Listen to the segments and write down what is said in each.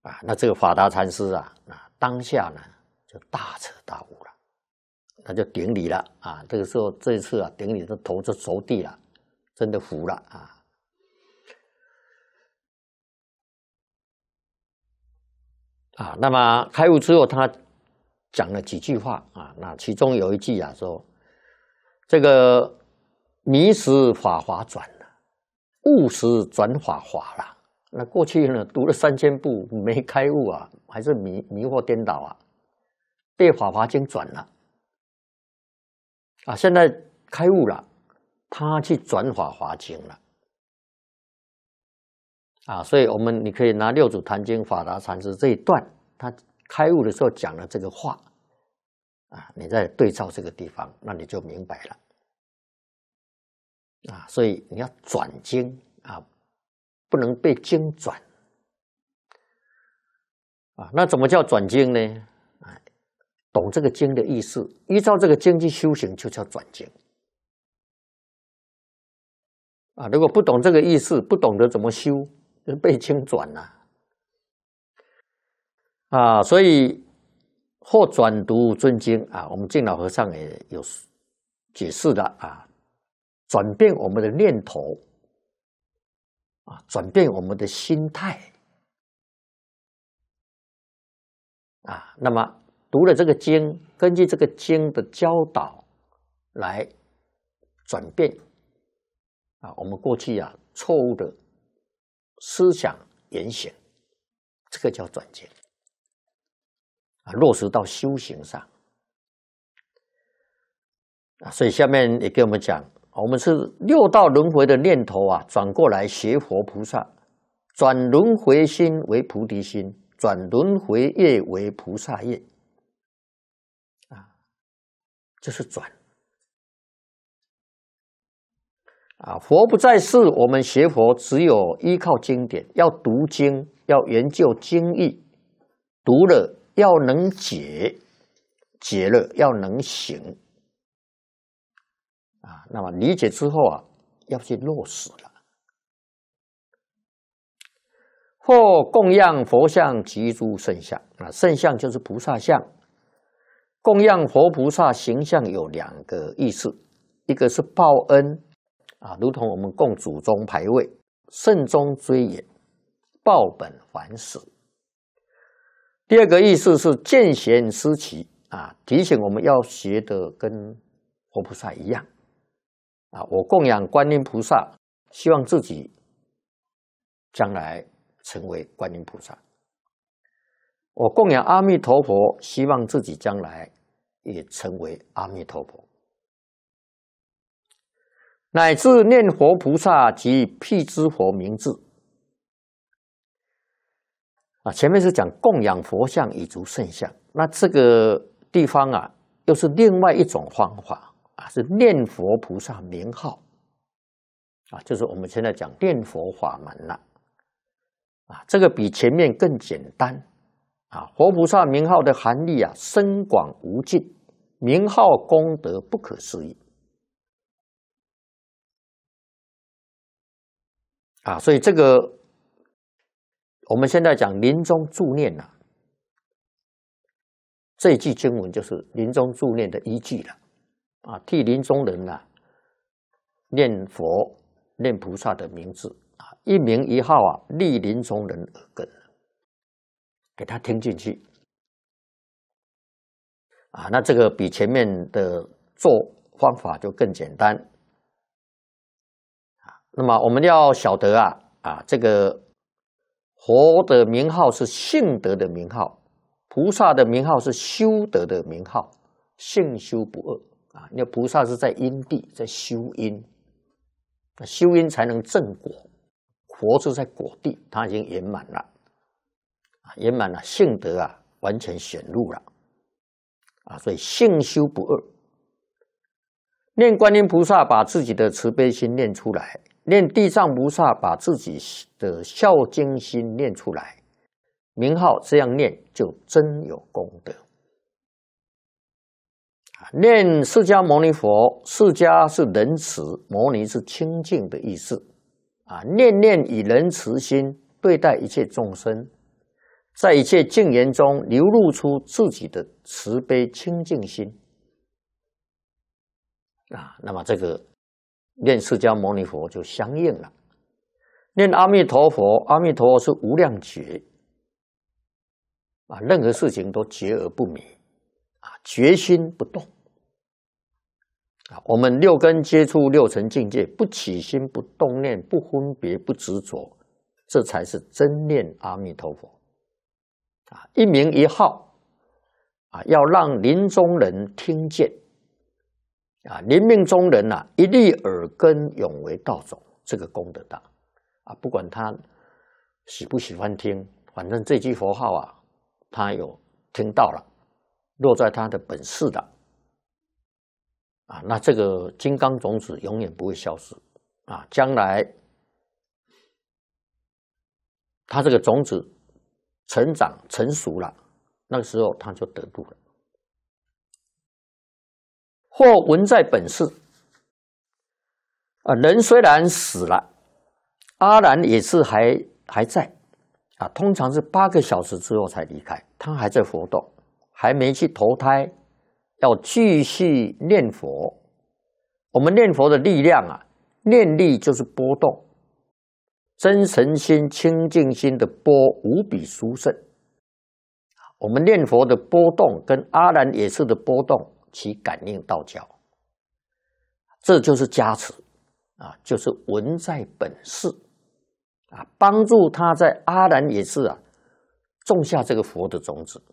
那这个法达禅师当下呢就大彻大悟了，他就顶礼了这个时候这一次顶礼的头就着地了，真的服了那么开悟之后，他讲了几句话那其中有一句说，这个迷时法华转了，悟时转法华了。那过去呢，读了3000部没开悟还是迷惑颠倒被法华经转了现在开悟了，他去转法华经了所以你可以拿六祖坛经法达禅师这一段，他开悟的时候讲了这个话你再对照这个地方，那你就明白了所以你要转经不能被经转那怎么叫转经呢？懂这个经的意思，依照这个经去修行，就叫转经如果不懂这个意思，不懂得怎么修，就被经转了所以或转读尊经我们净老和尚也有解释了转变我们的念头转变我们的心态那么读了这个经，根据这个经的教导来转变我们过去错误的思想言行，这个叫转经落实到修行上所以下面也给我们讲，我们是六道轮回的念头转过来学佛菩萨，转轮回心为菩提心，转轮回业为菩萨业就是转佛不在世，我们学佛只有依靠经典，要读经，要研究经义，读了要能解，解了要能行那么理解之后要去落实了。或供养佛像及诸圣像圣像就是菩萨像，供养佛菩萨形象有2个意思，一个是报恩如同我们供祖宗牌位，慎终追远，报本还始。第2个意思是见贤思齐提醒我们要学的跟佛菩萨一样我供养观音菩萨，希望自己将来成为观音菩萨；我供养阿弥陀佛，希望自己将来也成为阿弥陀佛。乃至念佛菩萨及辟支佛名字前面是讲供养佛像以足圣像，那这个地方又是另外一种方法是念佛菩萨名号就是我们现在讲念佛法门了这个比前面更简单佛菩萨名号的含义深广无尽，名号功德不可思议所以这个我们现在讲临终助念这一句经文就是临终助念的依据了替临终人念佛念菩萨的名字一名一号立临终人耳根，给他听进去那这个比前面的做方法就更简单那么我们要晓得这个佛的名号是性德的名号，菩萨的名号是修德的名号，性修不二那菩萨是在因地在修因，修因才能正果，佛是在果地，他已经圆满了圆满了，性德完全显露了所以性修不二。念观音菩萨把自己的慈悲心念出来，念地藏菩萨把自己的孝敬心念出来，名号这样念就真有功德念释迦牟尼佛，释迦是仁慈，牟尼是清净的意思念念以仁慈心对待一切众生， 在一切境缘中流露出自己的慈悲清净心啊。那么这个念释迦牟尼佛就相应了。念阿弥陀佛，阿弥陀佛是无量觉啊，任何事情都觉而不迷啊，决心不动啊。我们六根接触六尘境界，不起心不动念，不分别不执着，这才是真念阿弥陀佛啊。一名一号啊，要让临终人听见啊，临命终人啊，一粒耳根永为道种，这个功德大啊。不管他喜不喜欢听，反正这句佛号啊，他有听到了，落在他的本事的啊，那这个金刚种子永远不会消失啊。将来他这个种子成长成熟了，那个时候他就得度了。或闻在本世啊，人虽然死了，阿难也是还在啊，通常是8个小时之后才离开，他还在活动，还没去投胎，要继续念佛。我们念佛的力量啊，念力就是波动，真诚心、清净心的波无比殊胜。我们念佛的波动跟阿难也是的波动其感应道交，这就是加持啊，就是闻在本世啊，帮助他在阿难也是啊种下这个佛的种子。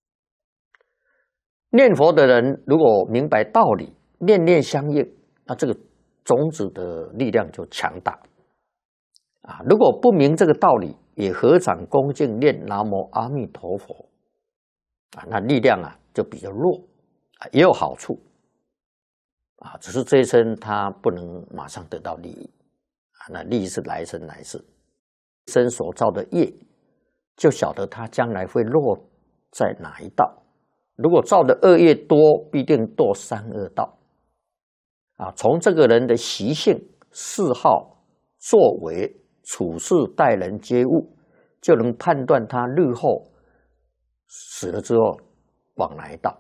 念佛的人如果明白道理，念念相应，那这个种子的力量就强大啊。如果不明这个道理，也合掌恭敬念南无阿弥陀佛啊，那力量啊就比较弱啊，也有好处啊，只是这一生他不能马上得到利益啊，那利益是来生来世，生所造的业，就晓得他将来会落在哪一道。如果造的恶业多，必定堕三恶道啊。从这个人的习性、嗜好、作为、处事、待人接物，就能判断他日后死了之后往哪一道。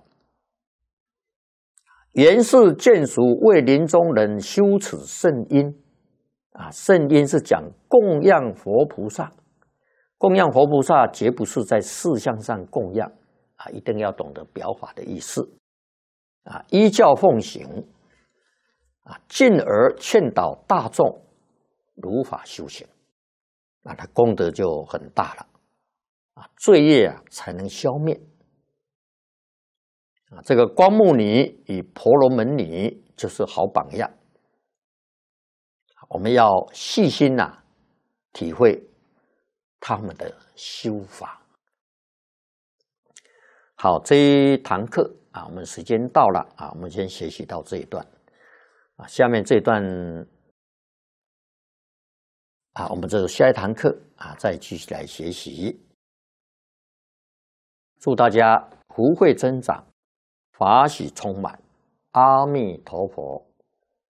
原是眷属为临终人修此圣因啊，圣因是讲供养佛菩萨，供养佛菩萨绝不是在事项上供养啊，一定要懂得表法的意思啊，依教奉行啊，进而劝导大众如法修行，那他功德就很大了啊，罪业啊才能消灭啊。这个光目女与婆罗门女就是好榜样，我们要细心体会他们的修法。好，这一堂课啊，我们时间到了啊，我们先学习到这一段啊，下面这一段啊，我们这下一堂课啊，再继续来学习。祝大家福慧增长，法喜充满，阿弥陀佛。